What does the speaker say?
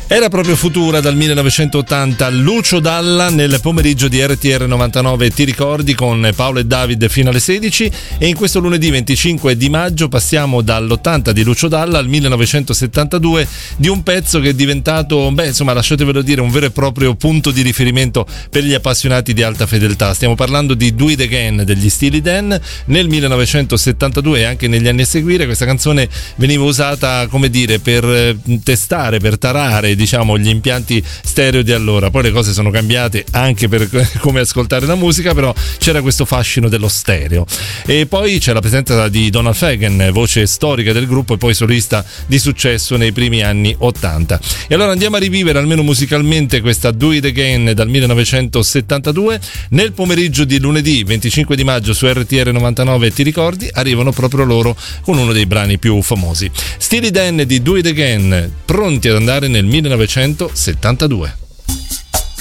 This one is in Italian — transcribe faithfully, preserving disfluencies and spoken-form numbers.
Era proprio futura dal millenovecentottanta Lucio Dalla nel pomeriggio di R T R novantanove Ti ricordi con Paolo e David fino alle sedici, e in questo lunedì venticinque di maggio passiamo dall'ottanta di Lucio Dalla al millenovecentosettantadue di un pezzo che è diventato, beh insomma lasciatevelo dire, un vero e proprio punto di riferimento per gli appassionati di alta fedeltà. Stiamo parlando di Do It Again degli Steely Dan. Nel millenovecentosettantadue e anche negli anni a seguire questa canzone veniva usata, come dire, per testare, per tarare diciamo gli impianti stereo di allora. Poi le cose sono cambiate anche per come ascoltare la musica, però c'era questo fascino dello stereo. E poi c'è la presenza di Donald Fagen, voce storica del gruppo e poi solista di successo nei primi anni ottanta. E allora andiamo a rivivere almeno musicalmente questa Do It Again dal millenovecentosettantadue. Nel pomeriggio di lunedì venticinque di maggio su R T R novantanove Ti ricordi arrivano proprio loro con uno dei brani più famosi. Steely Dan di Do It Again, pronti ad andare nel millenovecentosettantadue.